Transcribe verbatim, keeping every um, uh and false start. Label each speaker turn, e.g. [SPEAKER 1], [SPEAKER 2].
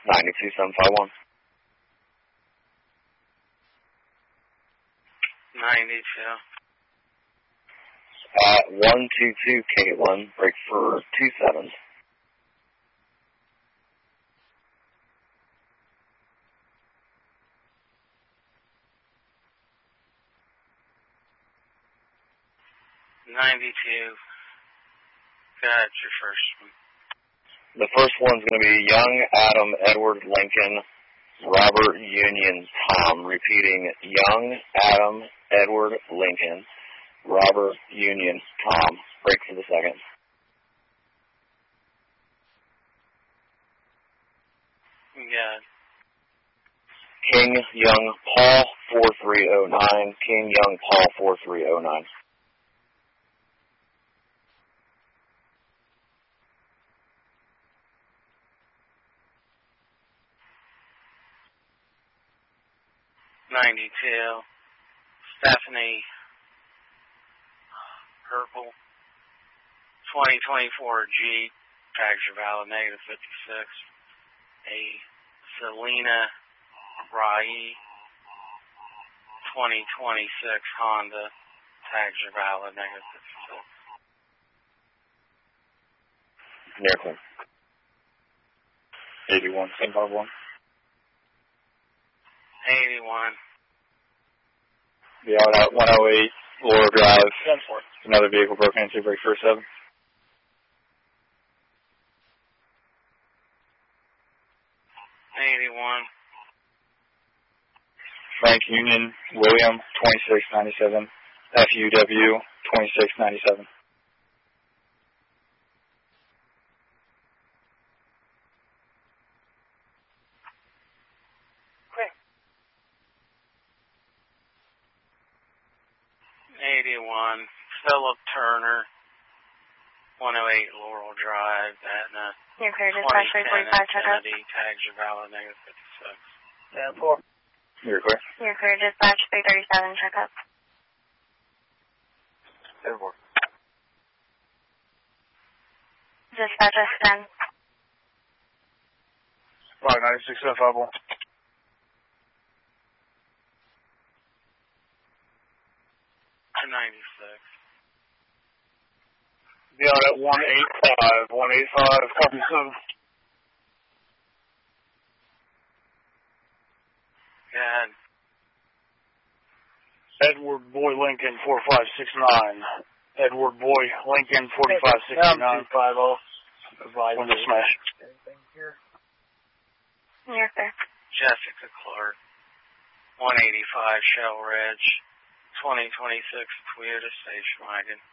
[SPEAKER 1] ninety-two seven five one.
[SPEAKER 2] ninety-two.
[SPEAKER 1] At one two two Caitlin, break for two sevens.
[SPEAKER 2] ninety-two. Got your first one.
[SPEAKER 1] The first one's going to be Young Adam Edward Lincoln Robert Union Tom. Repeating, Young Adam Edward Lincoln Robert Union Tom. Break for the second.
[SPEAKER 2] Yeah.
[SPEAKER 1] King Young Paul four three oh nine. King Young Paul four three oh nine.
[SPEAKER 2] ninety-two. Stephanie Purple. twenty twenty-four Jeep. Tags are valid. Negative fifty-six. A Selena Rai. twenty twenty-six Honda. Tags are valid. Negative fifty-six.
[SPEAKER 1] Near
[SPEAKER 3] eighty-one seven five one.
[SPEAKER 2] eighty-one.
[SPEAKER 3] Be out at one oh eight Laura Drive. Another vehicle broken into, break for seven.
[SPEAKER 2] eighty-one.
[SPEAKER 3] Frank Union William twenty-six ninety-seven. F U W twenty-six ninety-seven.
[SPEAKER 2] eighty-one. Philip Turner, one oh eight Laurel Drive, Aetna.
[SPEAKER 4] You're clear, dispatch three forty-five, check up.
[SPEAKER 2] Tags are valid, negative fifty-six.
[SPEAKER 3] Yeah, four. You're clear.
[SPEAKER 4] You're clear, dispatch three thirty-seven, check up.
[SPEAKER 3] Airport.
[SPEAKER 4] Dispatch S ten.
[SPEAKER 3] Five ninety-six seven five one.
[SPEAKER 2] ninety-six.
[SPEAKER 3] Be out at one eighty-five. one eighty-five, copy seven.
[SPEAKER 2] Good.
[SPEAKER 3] Edward Boy Lincoln four five six nine. Edward Boy Lincoln forty-five sixty-nine. five oh. When the smash.
[SPEAKER 4] Anything here? You're clear.
[SPEAKER 2] Jessica Clark, one eighty-five Shell Ridge, twenty twenty-six Toyota Station Wagon.